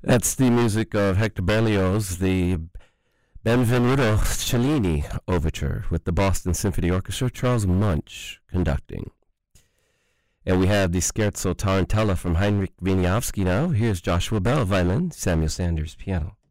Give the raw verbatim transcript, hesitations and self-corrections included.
That's the music of Hector Berlioz, the Benvenuto Cellini Overture with the Boston Symphony Orchestra, Charles Munch conducting. And we have the Scherzo Tarantella from Heinrich Wieniawski now. Here's Joshua Bell, violin, Samuel Sanders, piano.